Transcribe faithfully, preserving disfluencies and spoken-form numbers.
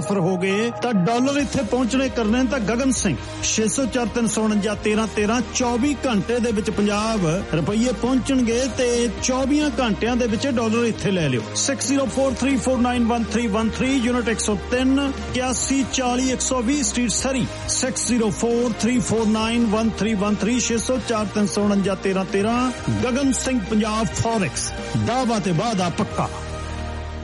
Transfer ਹੋ ਗਏ ਤਾਂ ਡਾਲਰ ਇੱਥੇ ਪਹੁੰਚਣੇ ਕਰਨੇ ਤਾਂ ਗਗਨ ਸਿੰਘ ਛੇ ਸੌ ਚਾਰ ਤਿੰਨ ਸੌ ਉਣੰਜਾ ਤੇਰਾਂ ਤੇਰਾਂ ਚੌਵੀ ਘੰਟੇ ਦੇ ਵਿੱਚ ਪੰਜਾਬ ਰੁਪਈਏ ਪਹੁੰਚਣਗੇ ਤੇ ਚੌਵੀ ਘੰਟਿਆਂ ਦੇ ਵਿੱਚ ਡਾਲਰ ਇੱਥੇ ਲੈ ਲਿਓ। Six zero four three four nine one three one three unit ਇੱਕ ਸੌ ਤਿੰਨ ਇਕਿਆਸੀ ਚਾਲੀ ਇੱਕ ਸੌ ਵੀਹ ਸਟਰੀਟ ਸਰੀ six zero four three four nine one three one three ਛੇ ਸੌ ਚਾਰ ਤਿੰਨ ਸੌ ਉਣੰਜਾ ਤੇਰਾਂ ਤੇਰਾਂ ਗਗਨ ਸਿੰਘ ਪੰਜਾਬ ਫੋਰੈਕਸ ਦਾਅਵਾ ਤੇ ਵਾਅਦਾ ਪੱਕਾ।